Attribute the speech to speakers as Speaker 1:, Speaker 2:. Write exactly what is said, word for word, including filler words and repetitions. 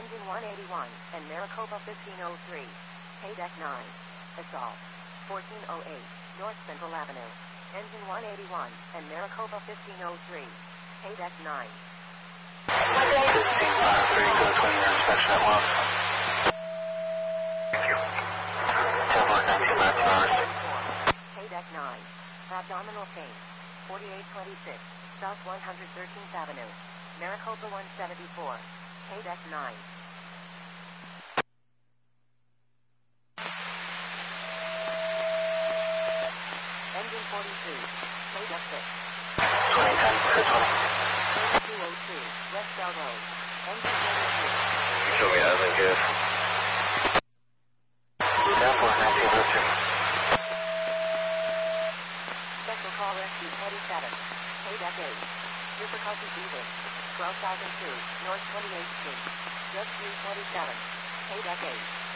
Speaker 1: Engine one eighty-one, and Maricopa fifteen oh three. Paydeck nine. Assault. fourteen oh eight, North Central Avenue. Engine one eighty-one, and Maricopa fifteen oh three. Paydeck nine.
Speaker 2: fifteen oh three, go clean your inspection at once. Thank you. ten one nineteen miles per hour.
Speaker 1: Paydeck nine. Abdominal pain. forty-eight twenty-six, South one hundred thirteenth Avenue. Maricopa one seventy-four. Paydeck nine. Engine forty-three. Paydeck six.
Speaker 2: twenty ten, clear twenty.
Speaker 1: two oh two, West Bell Road. Engine thirty-three.
Speaker 2: You show me that, thank you. ten four nineteen oh two.
Speaker 1: Special call rescue twenty-seven. Paydeck eight. Difficulty breathing. twelve thousand two, North twenty-eighth Street. Just three twenty-seven. Paydeck eight.